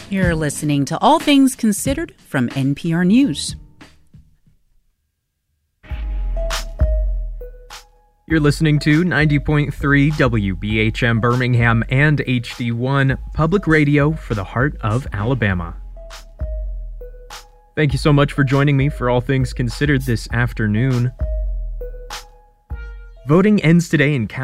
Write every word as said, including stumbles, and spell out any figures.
You're listening to All Things Considered from N P R News. You're listening to ninety point three W B H M Birmingham and H D one Public Radio for the heart of Alabama. Thank you so much for joining me for All Things Considered this afternoon. Voting ends today in